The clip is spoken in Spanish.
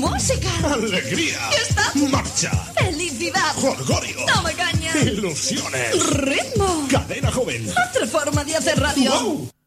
Música. Alegría. Fiesta. Marcha. Felicidad. Jolgorio. Toma caña. Ilusiones. Ritmo. Cadena Joven. Otra forma de hacer radio. Wow.